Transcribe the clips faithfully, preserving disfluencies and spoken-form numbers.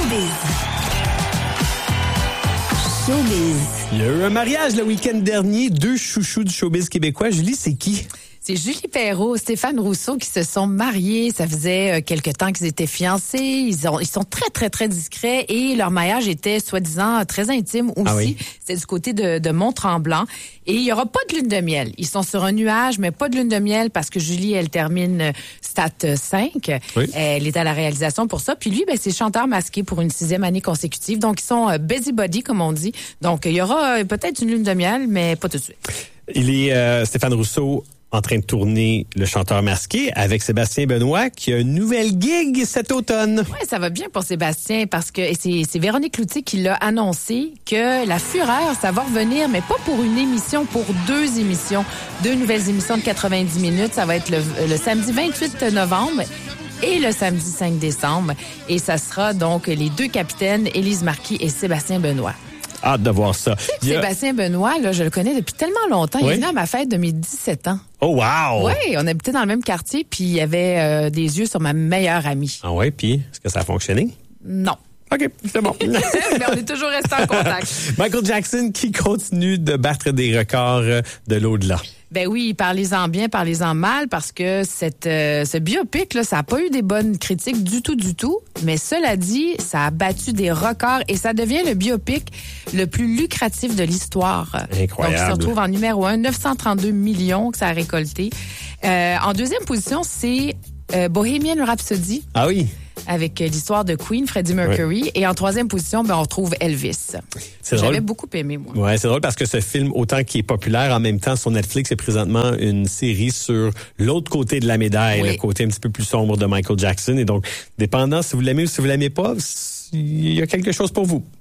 Showbiz. Showbiz. Il y a eu un mariage le week-end dernier, deux chouchous du showbiz québécois. Julie, c'est qui? C'est Julie Perrault, Stéphane Rousseau qui se sont mariés. Ça faisait euh, quelque temps qu'ils étaient fiancés. Ils, ont, ils sont très, très, très discrets et leur mariage était, soi-disant, très intime aussi. Ah oui? C'est du côté de, de Mont-Tremblant. Et il y aura pas de lune de miel. Ils sont sur un nuage, mais pas de lune de miel parce que Julie, elle termine stat cinq. Oui. Elle est à la réalisation pour ça. Puis lui, ben, c'est chanteur masqué pour une sixième année consécutive. Donc, ils sont euh, busybody, comme on dit. Donc, il y aura euh, peut-être une lune de miel, mais pas tout de suite. Il est euh, Stéphane Rousseau en train de tourner Le chanteur masqué avec Sébastien Benoît qui a une nouvelle gig cet automne. Oui, ça va bien pour Sébastien parce que c'est, c'est Véronique Cloutier qui l'a annoncé que La Fureur, ça va revenir, mais pas pour une émission, pour deux émissions. Deux nouvelles émissions de quatre-vingt-dix minutes. Ça va être le, le samedi vingt-huit novembre et le samedi cinq décembre. Et ça sera donc les deux capitaines, Élise Marquis et Sébastien Benoît. Hâte de voir ça. Tu sais, a... Sébastien Benoît, là, je le connais depuis tellement longtemps. Oui? Il est venu à ma fête de mes dix-sept ans. Oh, wow! Oui, on habitait dans le même quartier, puis il y avait euh, des yeux sur ma meilleure amie. Ah ouais, puis est-ce que ça a fonctionné? Non. OK, c'est bon. Mais on est toujours restés en contact. Michael Jackson qui continue de battre des records de l'au-delà. Ben oui, parlez-en bien, parlez-en mal, parce que cette euh, ce biopic là, ça n'a pas eu des bonnes critiques du tout, du tout. Mais cela dit, ça a battu des records et ça devient le biopic le plus lucratif de l'histoire. Incroyable. Donc, il se retrouve en numéro un, neuf cent trente-deux millions que ça a récolté. Euh, en deuxième position, c'est euh, Bohemian Rhapsody. Ah oui. Avec l'histoire de Queen, Freddie Mercury. Oui. Et en troisième position, ben, on retrouve Elvis. C'est J'avais drôle. beaucoup aimé, moi. Ouais, c'est drôle parce que ce film, autant qu'il est populaire, en même temps, sur Netflix, c'est présentement une série sur l'autre côté de la médaille, oui. Le côté un petit peu plus sombre de Michael Jackson. Et donc, dépendant si vous l'aimez ou si vous l'aimez pas, il y a quelque chose pour vous.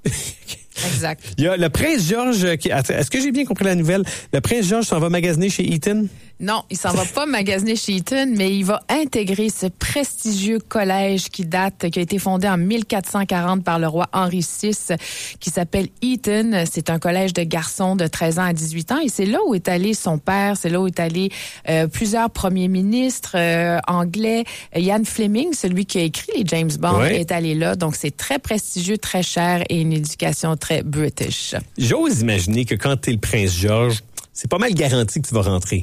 Exact. Il y a le prince George qui... Est-ce que j'ai bien compris la nouvelle? Le prince George s'en va magasiner chez Eton? Non, il s'en va pas magasiner chez Eton, mais il va intégrer ce prestigieux collège qui date, qui a été fondé en mille quatre cent quarante par le roi Henri six, qui s'appelle Eton. C'est un collège de garçons de treize ans à dix-huit ans et c'est là où est allé son père, c'est là où est allé euh, plusieurs premiers ministres euh, anglais. Ian Fleming, celui qui a écrit les James Bond, oui. Est allé là. Donc c'est très prestigieux, très cher et une éducation très british. J'ose imaginer que quand t'es le prince George, c'est pas mal garanti que tu vas rentrer.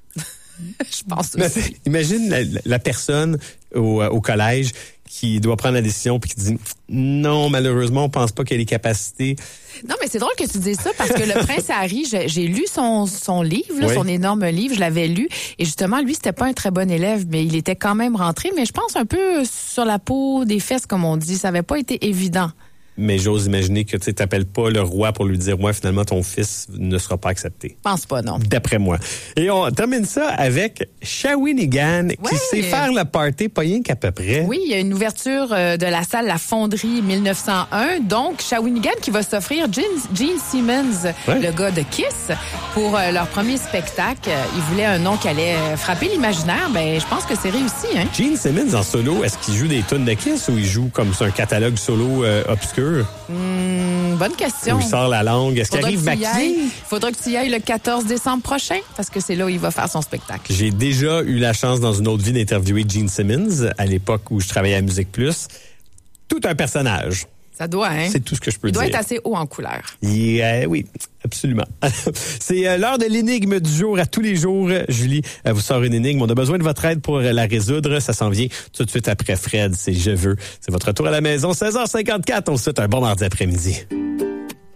Je pense aussi. Imagine la, la personne au, au collège qui doit prendre la décision puis qui dit non, malheureusement, on pense pas qu'elle ait les capacités. Non, mais c'est drôle que tu dises ça parce que le prince Harry, j'ai, j'ai lu son, son livre, là, oui. Son énorme livre, je l'avais lu. Et justement, lui, c'était pas un très bon élève, mais il était quand même rentré. Mais je pense un peu sur la peau des fesses, comme on dit. Ça avait pas été évident. Mais j'ose imaginer que tu t'appelles pas le roi pour lui dire ouais, finalement ton fils ne sera pas accepté. Pense pas, non. D'après moi. Et on termine ça avec Shawinigan ouais. qui sait faire le party pas rien qu'à peu près. Oui, il y a une ouverture de la salle La Fonderie mille neuf cent un. Donc Shawinigan qui va s'offrir Gene, Gene Simmons, ouais. le gars de Kiss, pour leur premier spectacle. Ils voulaient un nom qui allait frapper l'imaginaire. Ben, je pense que c'est réussi, hein. Gene Simmons en solo, est-ce qu'il joue des tunes de Kiss ou il joue comme sur un catalogue solo euh, obscur? Mmh, bonne question. Où il sort la langue. Est-ce qu'il arrive maquillé? Il faudra que tu y ailles le quatorze décembre prochain parce que c'est là où il va faire son spectacle. J'ai déjà eu la chance dans une autre vie d'interviewer Gene Simmons à l'époque où je travaillais à Musique Plus. Tout un personnage. Ça doit, hein? C'est tout ce que je peux il dire. Il doit être assez haut en couleur. Yeah, oui, absolument. C'est euh, l'heure de l'énigme du jour. À tous les jours, Julie elle vous sort une énigme. On a besoin de votre aide pour la résoudre. Ça s'en vient tout de suite après Fred. C'est Je veux. C'est votre retour à la maison. seize heures cinquante-quatre. On se souhaite un bon mardi après-midi.